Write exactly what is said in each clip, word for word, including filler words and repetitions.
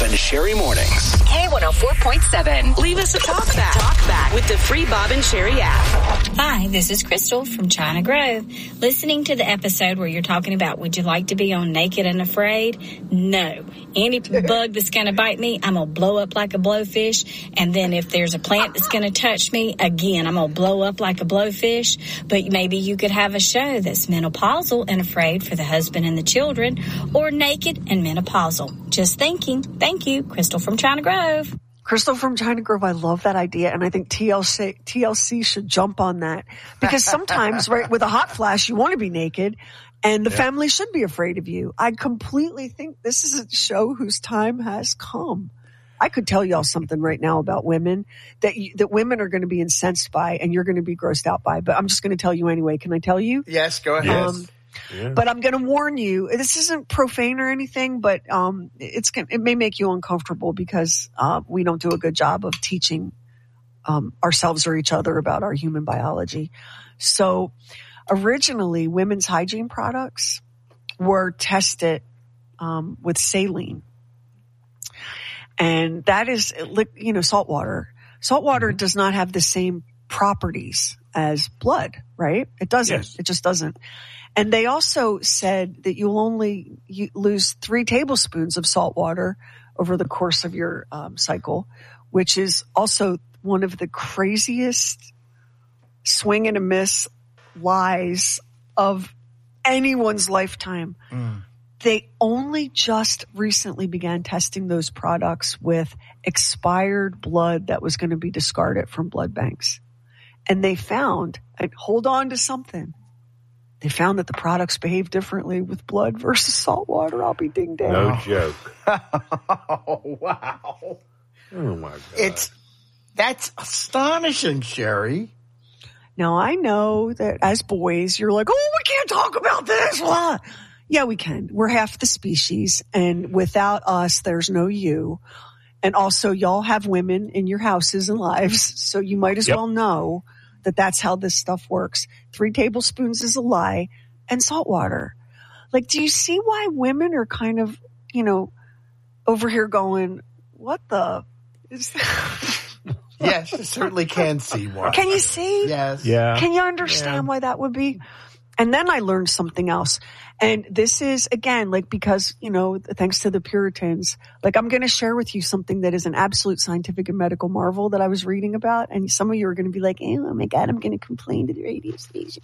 and Sherry mornings. K one oh four point seven. Leave us a talk back. Talk back with the free Bob and Sherry app. Hi, this is Crystal from China Grove. Listening to the episode where you're talking about would you like to be on Naked and Afraid? No. Any bug that's going to bite me, I'm going to blow up like a blowfish. And then if there's a plant that's going to touch me, again, I'm going to blow up like a blowfish. But maybe you could have a show that's menopausal and afraid for the husband and the children, or naked and menopausal. Just thinking. Thank you. Crystal from China Grove. Crystal from China Grove, I love that idea, and I think T L C, T L C should jump on that. Because sometimes, right, with a hot flash, you want to be naked, and the yeah. family should be afraid of you. I completely think this is a show whose time has come. I could tell y'all something right now about women that you, that women are going to be incensed by, and you're going to be grossed out by, but I'm just going to tell you anyway. Can I tell you? Yes, go ahead. Um, Yeah. But I'm going to warn you, this isn't profane or anything, but um, it's it may make you uncomfortable because uh, we don't do a good job of teaching um, ourselves or each other about our human biology. So originally, women's hygiene products were tested um, with saline. And that is, you know, salt water. Salt water does not have the same properties as blood, right? It doesn't. Yes. It just doesn't. And they also said that you'll only you lose three tablespoons of salt water over the course of your um, cycle, which is also one of the craziest swing and a miss lies of anyone's lifetime. Mm. They only just recently began testing those products with expired blood that was going to be discarded from blood banks. And they found, and hold on to something, they found that the products behave differently with blood versus salt water. I'll be ding dang. No joke. Oh, wow. Oh, my God. It's, that's astonishing, Sherry. Now, I know that as boys, you're like, oh, we can't talk about this. Blah. Yeah, we can. We're half the species, and without us, there's no you. And also, y'all have women in your houses and lives, so you might as yep. well know that that's how this stuff works. Three tablespoons is a lie, and salt water. Like, do you see why women are kind of, you know, over here going, what the is that? Yes, you certainly can see why. Can you see? Yes. Yeah. Can you understand yeah. why that would be? And then I learned something else. And this is, again, like, because, you know, thanks to the Puritans, like, I'm going to share with you something that is an absolute scientific and medical marvel that I was reading about. And some of you are going to be like, oh my God, I'm going to complain to the radio station.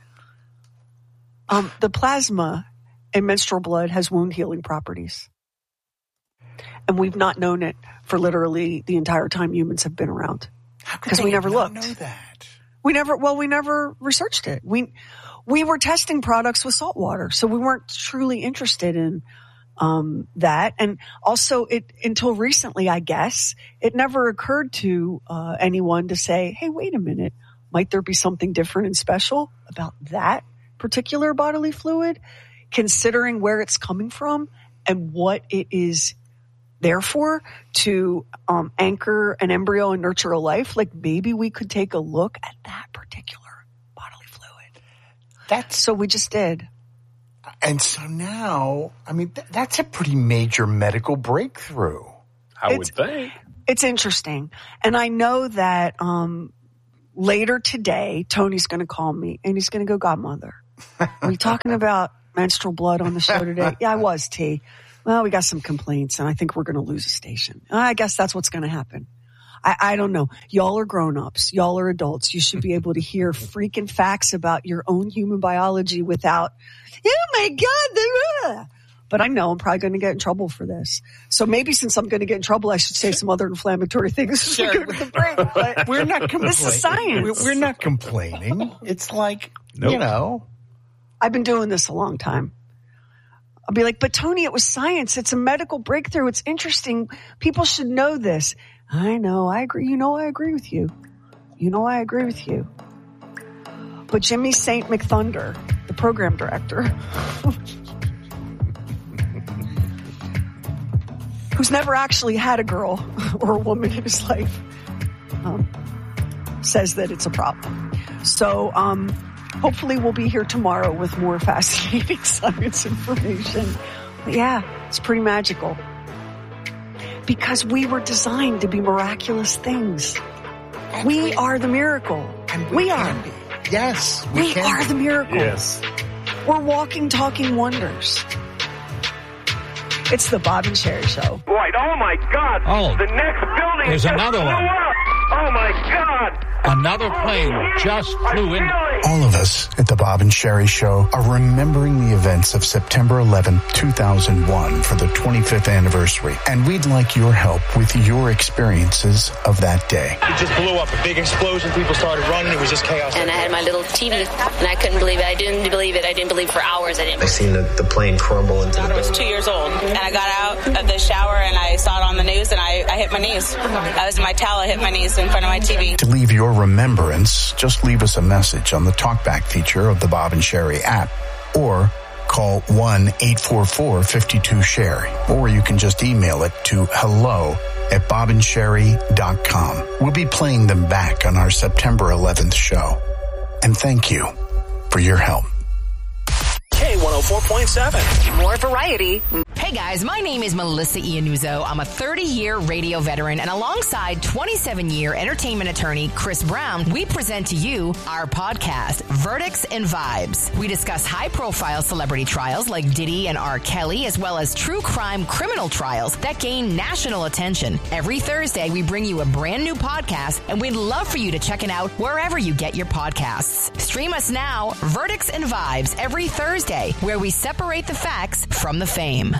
Um, the plasma in menstrual blood has wound healing properties. And we've not known it for literally the entire time humans have been around. Because we never looked. Know that? We never, well, we never researched it. We, we were testing products with salt water, so we weren't truly interested in um, that. And also, it until recently, I guess, it never occurred to uh, anyone to say, hey, wait a minute, might there be something different and special about that particular bodily fluid, considering where it's coming from and what it is there for to um, anchor an embryo and nurture a life? Like, maybe we could take a look at that particular bodily fluid. That's so we just did. And so now, I mean, th- that's a pretty major medical breakthrough. I it's, would think. It's interesting. And I know that um, later today, Tony's going to call me and he's going to go, Godmother, are you talking about menstrual blood on the show today? Yeah, I was, T. Well, we got some complaints, and I think we're going to lose a station. I guess that's what's going to happen. I, I don't know. Y'all are grown-ups. Y'all are adults. You should be able to hear freaking facts about your own human biology without, oh, my God. But I know I'm probably going to get in trouble for this. So maybe since I'm going to get in trouble, I should say some other inflammatory things. Sure. break, but we're not complaining. This is science. We're not complaining. It's like, nope. you know. I've been doing this a long time. I'll be like, but Tony, it was science. It's a medical breakthrough. It's interesting. People should know this. I know. I agree. You know, I agree with you. You know, I agree with you. But Jimmy Saint McThunder, the program director, who's never actually had a girl or a woman in his life, um, says that it's a problem. So, um, hopefully we'll be here tomorrow with more fascinating science information. But yeah, it's pretty magical. because we were designed to be miraculous things. We, we are the miracle. And we, we are. Be. Yes, we, we can are be. the miracle. Yes. We're walking, talking wonders. It's the Bob and Sherry Show. Right. Oh, my God. Oh. The next building There's just another blew one. up. Oh, my God. Another plane Oh, just flew in. All of us at the Bob and Sherry Show are remembering the events of September eleventh, two thousand one for the twenty-fifth anniversary. And we'd like your help with your experiences of that day. It just blew up. A big explosion. People started running. It was just chaos. And I had my little T V, and I couldn't believe it. I didn't believe it. I didn't believe for hours. I didn't. I seen the, the plane crumble into the I was two years old, and I got out of the shower, and I saw it on the news, and I, I hit my knees. I was in my towel. I hit my knees in front of my T V. To leave your remembrance, just leave us a message on the TalkBack feature of the Bob and Sherry app, or call one eight four four, five two, Sherry, or you can just email it to hello at bob and sherry dot com. We'll be playing them back on our September eleventh show. And thank you for your help. K one oh four point seven. More variety. Hey guys, my name is Melissa Iannuzzo. I'm a thirty-year radio veteran, and alongside twenty-seven-year entertainment attorney Chris Brown, we present to you our podcast, Verdicts and Vibes. We discuss high-profile celebrity trials like Diddy and R. Kelly, as well as true crime criminal trials that gain national attention. Every Thursday, we bring you a brand new podcast, and we'd love for you to check it out wherever you get your podcasts. Stream us now, Verdicts and Vibes, every Thursday, where we separate the facts from the fame.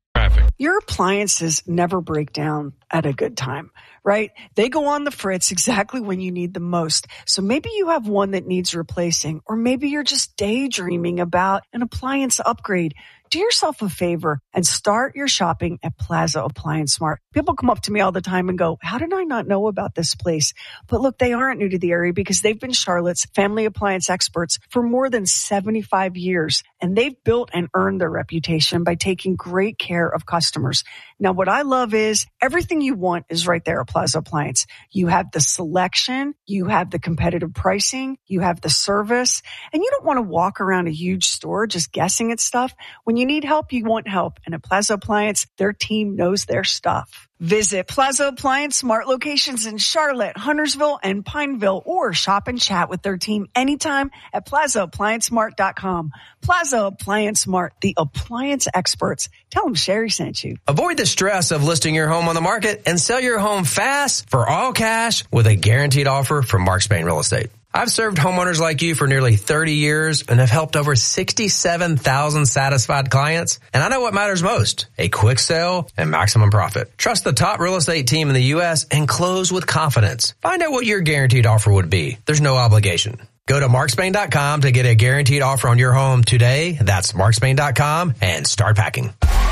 Your appliances never break down at a good time, right? They go on the fritz exactly when you need them most. So maybe you have one that needs replacing, or maybe you're just daydreaming about an appliance upgrade. Do yourself a favor and start your shopping at Plaza Appliance Smart. People come up to me all the time and go, how did I not know about this place? But look, they aren't new to the area because they've been Charlotte's family appliance experts for more than seventy-five years. And they've built and earned their reputation by taking great care of customers. Now, what I love is everything you want is right there at Plaza Appliance. You have the selection, you have the competitive pricing, you have the service, and you don't want to walk around a huge store just guessing at stuff. When you need help, you want help. And at Plaza Appliance, their team knows their stuff. Visit Plaza Appliance Smart locations in Charlotte, Huntersville, and Pineville, or shop and chat with their team anytime at plaza appliance smart dot com. Plaza Appliance Smart, the appliance experts. Tell them Sherry sent you. Avoid the stress of listing your home on the market and sell your home fast for all cash with a guaranteed offer from Mark Spain Real Estate. I've served homeowners like you for nearly thirty years and have helped over sixty-seven thousand satisfied clients. And I know what matters most, a quick sale and maximum profit. Trust the top real estate team in the U S and close with confidence. Find out what your guaranteed offer would be. There's no obligation. Go to mark spain dot com to get a guaranteed offer on your home today. That's mark spain dot com and start packing.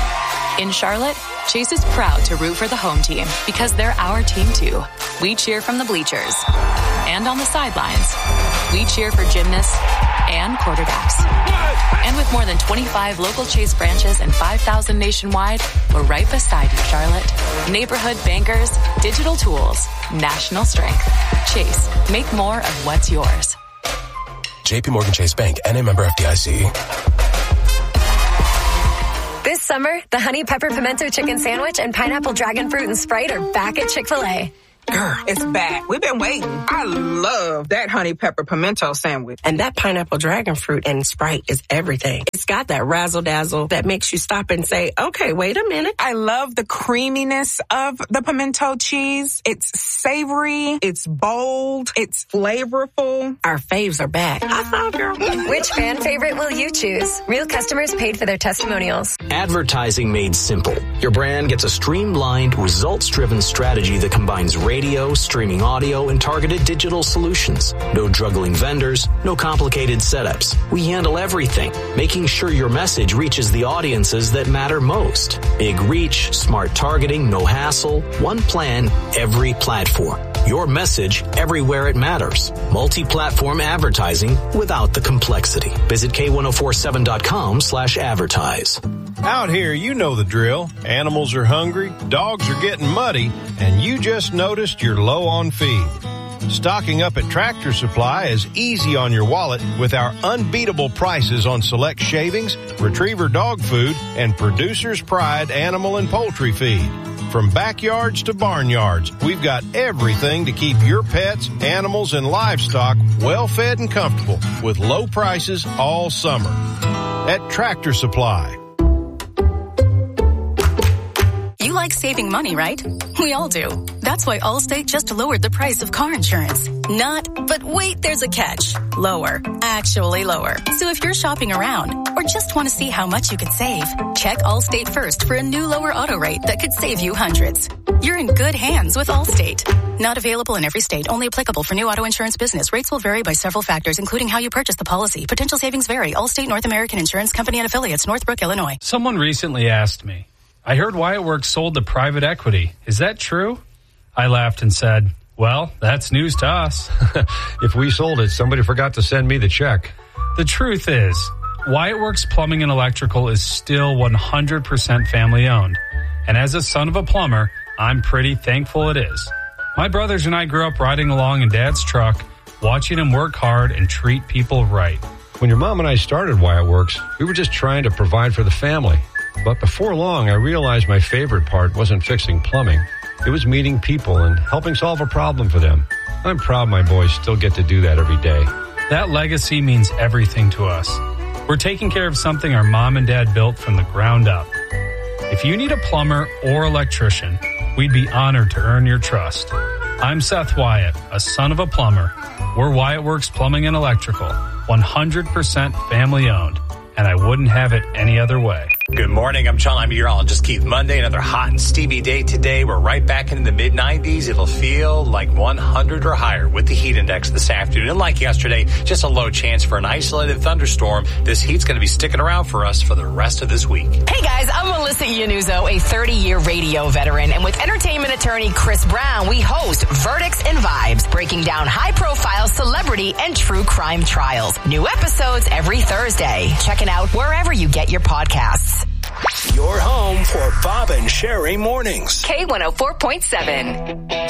In Charlotte, Chase is proud to root for the home team because they're our team too. We cheer from the bleachers and on the sidelines. We cheer for gymnasts and quarterbacks. And with more than twenty-five local Chase branches and five thousand nationwide, we're right beside you, Charlotte. Neighborhood bankers, digital tools, national strength. Chase, make more of what's yours. J P Morgan Chase Bank, N A member F D I C. This summer, the Honey Pepper Pimento Chicken Sandwich and Pineapple Dragon Fruit and Sprite are back at Chick-fil-A. Girl, it's back. We've been waiting. I love that honey pepper pimento sandwich. And that pineapple dragon fruit and Sprite is everything. It's got that razzle dazzle that makes you stop and say, okay, wait a minute. I love the creaminess of the pimento cheese. It's savory. It's bold. It's flavorful. Our faves are back. I thought, girl. Which fan favorite will you choose? Real customers paid for their testimonials. Advertising made simple. Your brand gets a streamlined, results-driven strategy that combines radio, Radio, streaming audio, and targeted digital solutions. No juggling vendors, no complicated setups. We handle everything, making sure your message reaches the audiences that matter most. Big reach, smart targeting, no hassle, one plan, every platform. Your message everywhere it matters. Multi-platform advertising without the complexity. Visit K ten forty-seven dot com slash advertise. Out here, you know the drill. Animals are hungry, dogs are getting muddy, and you just noticed you're low on feed. Stocking up at Tractor Supply is easy on your wallet with our unbeatable prices on select shavings, retriever dog food, and Producer's Pride animal and poultry feed. From backyards to barnyards, we've got everything to keep your pets, animals, and livestock well fed and comfortable with low prices all summer. At Tractor Supply. You like saving money, right? We all do. That's why Allstate just lowered the price of car insurance. Not, but wait, there's a catch. Lower. Actually lower. So if you're shopping around or just want to see how much you could save, check Allstate first for a new lower auto rate that could save you hundreds. You're in good hands with Allstate. Not available in every state. Only applicable for new auto insurance business. Rates will vary by several factors, including how you purchase the policy. Potential savings vary. Allstate North American Insurance Company and Affiliates, Northbrook, Illinois. Someone recently asked me, I heard Wyatt Works sold to private equity. Is that true? I laughed and said, well, that's news to us. If we sold it, somebody forgot to send me the check. The truth is, Wyatt Works Plumbing and Electrical is still one hundred percent family owned. And as a son of a plumber, I'm pretty thankful it is. My brothers and I grew up riding along in Dad's truck, watching him work hard and treat people right. When your mom and I started Wyatt Works, we were just trying to provide for the family. But before long, I realized my favorite part wasn't fixing plumbing. It was meeting people and helping solve a problem for them. I'm proud my boys still get to do that every day. That legacy means everything to us. We're taking care of something our mom and dad built from the ground up. If you need a plumber or electrician, we'd be honored to earn your trust. I'm Seth Wyatt, a son of a plumber. We're Wyatt Works Plumbing and Electrical, one hundred percent family owned, and I wouldn't have it any other way. Good morning. I'm John. I'm meteorologist Keith. Monday, another hot and steamy day today. We're right back into the mid nineties. It'll feel like one hundred or higher with the heat index this afternoon. And like yesterday, just a low chance for an isolated thunderstorm. This heat's going to be sticking around for us for the rest of this week. Hey guys, I'm Melissa Iannuzzo, a thirty-year radio veteran. And with entertainment attorney Chris Brown, we host Verdicts and Vibes, breaking down high-profile celebrity and true crime trials. New episodes every Thursday. Check it out wherever you get your podcasts. Your home for Bob and Sherry mornings. K one oh four point seven.